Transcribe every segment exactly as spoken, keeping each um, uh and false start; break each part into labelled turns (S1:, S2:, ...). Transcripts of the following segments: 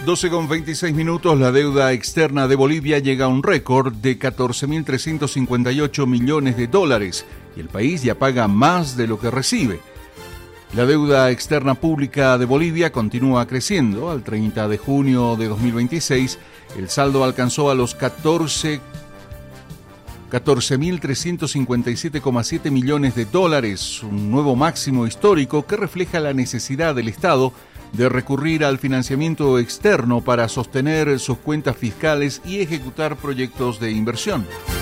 S1: doce con veintiséis minutos, la deuda externa de Bolivia llega a un récord de catorce mil trescientos cincuenta y ocho millones de dólares y el país ya paga más de lo que recibe. La deuda externa pública de Bolivia continúa creciendo. Al treinta de junio de dos mil veintiséis, el saldo alcanzó a los catorce mil trescientos cincuenta y siete coma siete millones de dólares, un nuevo máximo histórico que refleja la necesidad del Estado de recurrir al financiamiento externo para sostener sus cuentas fiscales y ejecutar proyectos de inversión.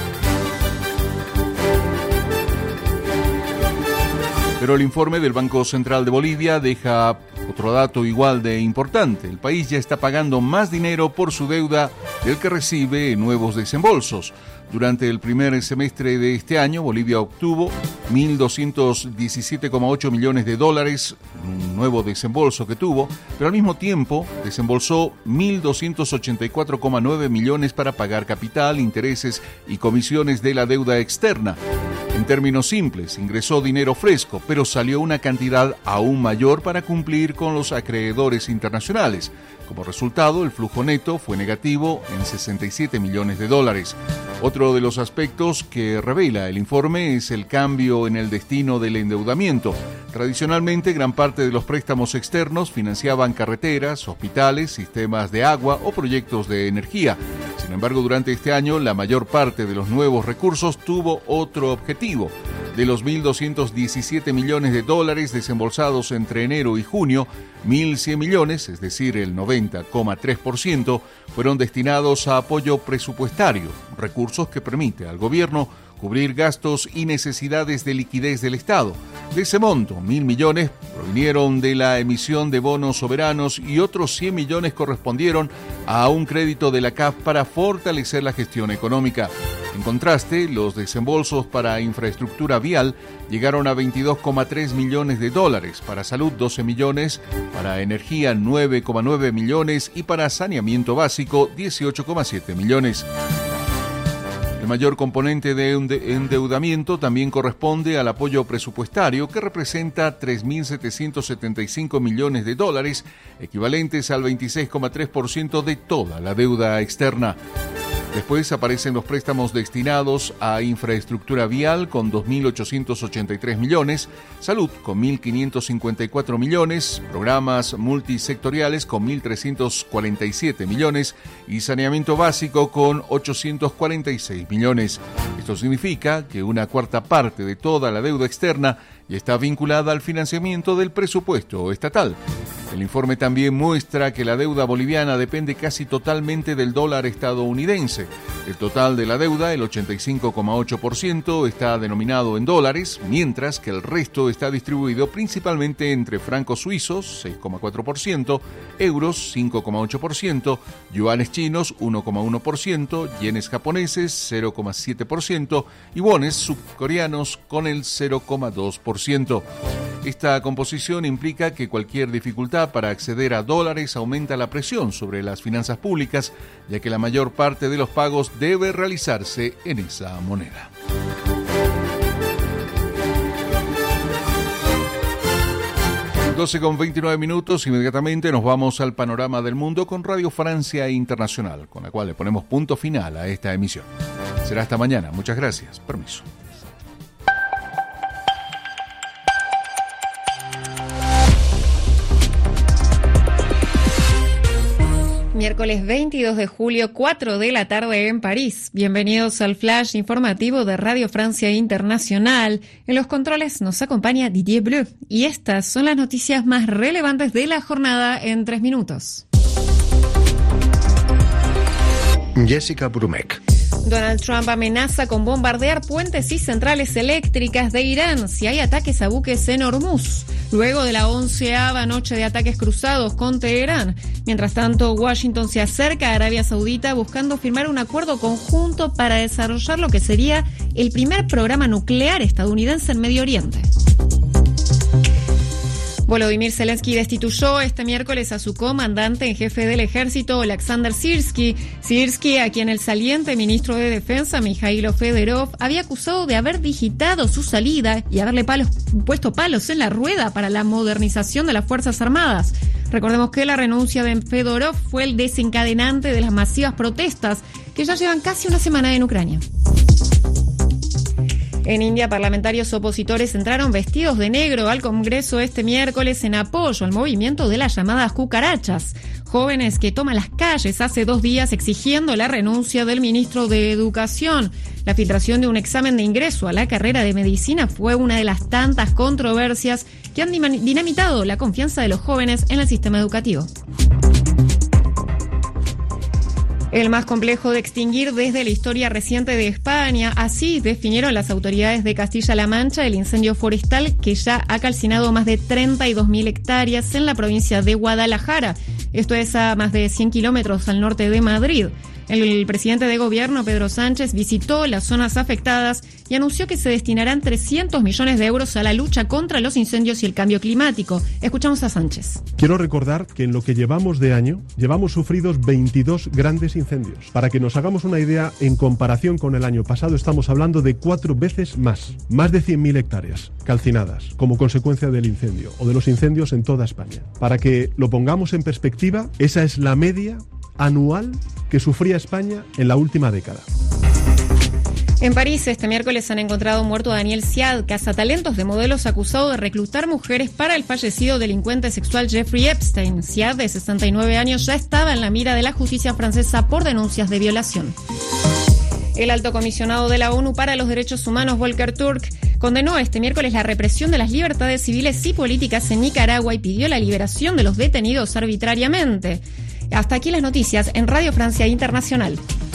S1: Pero el informe del Banco Central de Bolivia deja otro dato igual de importante. El país ya está pagando más dinero por su deuda del que recibe en nuevos desembolsos. Durante el primer semestre de este año, Bolivia obtuvo mil doscientos diecisiete coma ocho millones de dólares, un nuevo desembolso que tuvo, pero al mismo tiempo desembolsó mil doscientos ochenta y cuatro coma nueve millones para pagar capital, intereses y comisiones de la deuda externa. En términos simples, ingresó dinero fresco, pero salió una cantidad aún mayor para cumplir con los acreedores internacionales. Como resultado, el flujo neto fue negativo en sesenta y siete millones de dólares. Otro de los aspectos que revela el informe es el cambio en el destino del endeudamiento. Tradicionalmente, gran parte de los préstamos externos financiaban carreteras, hospitales, sistemas de agua o proyectos de energía. Sin embargo, durante este año, la mayor parte de los nuevos recursos tuvo otro objetivo. De los mil doscientos diecisiete millones de dólares desembolsados entre enero y junio, mil cien millones, es decir, el noventa coma tres por ciento, fueron destinados a apoyo presupuestario, recursos que permite al gobierno cubrir gastos y necesidades de liquidez del Estado. De ese monto, mil millones provinieron de la emisión de bonos soberanos y otros cien millones correspondieron a un crédito de la C A F para fortalecer la gestión económica. En contraste, los desembolsos para infraestructura vial llegaron a veintidós coma tres millones de dólares, para salud doce millones, para energía nueve coma nueve millones y para saneamiento básico dieciocho coma siete millones. El mayor componente de endeudamiento también corresponde al apoyo presupuestario, que representa tres mil setecientos setenta y cinco millones de dólares, equivalentes al veintiséis coma tres por ciento de toda la deuda externa. Después aparecen los préstamos destinados a infraestructura vial con dos mil ochocientos ochenta y tres millones, salud con mil quinientos cincuenta y cuatro millones, programas multisectoriales con mil trescientos cuarenta y siete millones y saneamiento básico con ochocientos cuarenta y seis millones. Esto significa que una cuarta parte de toda la deuda externa ya está vinculada al financiamiento del presupuesto estatal. El informe también muestra que la deuda boliviana depende casi totalmente del dólar estadounidense. El total de la deuda, el ochenta y cinco coma ocho por ciento, está denominado en dólares, mientras que el resto está distribuido principalmente entre francos suizos, seis coma cuatro por ciento, euros, cinco coma ocho por ciento, yuanes chinos, uno coma uno por ciento, yenes japoneses, cero coma siete por ciento y wones subcoreanos con el cero coma dos por ciento. Esta composición implica que cualquier dificultad para acceder a dólares aumenta la presión sobre las finanzas públicas, ya que la mayor parte de los pagos debe realizarse en esa moneda. doce con veintinueve minutos, inmediatamente nos vamos al panorama del mundo con Radio Francia Internacional, con la cual le ponemos punto final a esta emisión. Será hasta mañana. Muchas gracias. Permiso.
S2: Miércoles veintidós de julio, cuatro de la tarde en París. Bienvenidos al flash informativo de Radio Francia Internacional. En los controles nos acompaña Didier Bleu. Y estas son las noticias más relevantes de la jornada en tres minutos.
S3: Jessica Brumek.
S2: Donald Trump amenaza con bombardear puentes y centrales eléctricas de Irán si hay ataques a buques en Hormuz, luego de la onceava noche de ataques cruzados con Teherán. Mientras tanto, Washington se acerca a Arabia Saudita buscando firmar un acuerdo conjunto para desarrollar lo que sería el primer programa nuclear estadounidense en Medio Oriente. Volodymyr Zelensky destituyó este miércoles a su comandante en jefe del ejército, Alexander Sirski. Sirski, a quien el saliente ministro de Defensa, Mikhailo Fedorov, había acusado de haber digitado su salida y haberle palos, puesto palos en la rueda para la modernización de las Fuerzas Armadas. Recordemos que la renuncia de Fedorov fue el desencadenante de las masivas protestas que ya llevan casi una semana en Ucrania. En India, parlamentarios opositores entraron vestidos de negro al Congreso este miércoles en apoyo al movimiento de las llamadas cucarachas, jóvenes que toman las calles hace dos días exigiendo la renuncia del ministro de Educación. La filtración de un examen de ingreso a la carrera de medicina fue una de las tantas controversias que han dinamitado la confianza de los jóvenes en el sistema educativo. El más complejo de extinguir desde la historia reciente de España, así definieron las autoridades de Castilla-La Mancha el incendio forestal que ya ha calcinado más de treinta y dos mil hectáreas en la provincia de Guadalajara. Esto es a más de cien kilómetros al norte de Madrid. El presidente de gobierno, Pedro Sánchez, visitó las zonas afectadas y anunció que se destinarán trescientos millones de euros a la lucha contra los incendios y el cambio climático. Escuchamos a Sánchez.
S4: Quiero recordar que en lo que llevamos de año, llevamos sufridos veintidós grandes incendios. Para que nos hagamos una idea, en comparación con el año pasado, estamos hablando de cuatro veces más. Más de cien mil hectáreas calcinadas como consecuencia del incendio o de los incendios en toda España. Para que lo pongamos en perspectiva, esa es la media anual que sufría España en la última década.
S2: En París, este miércoles han encontrado muerto a Daniel Siad, cazatalentos de modelos acusado de reclutar mujeres para el fallecido delincuente sexual Jeffrey Epstein. Siad, de sesenta y nueve años, ya estaba en la mira de la justicia francesa por denuncias de violación. El alto comisionado de la ONU para los Derechos Humanos, Volker Turk, condenó este miércoles la represión de las libertades civiles y políticas en Nicaragua y pidió la liberación de los detenidos arbitrariamente. Hasta aquí las noticias en Radio Francia Internacional.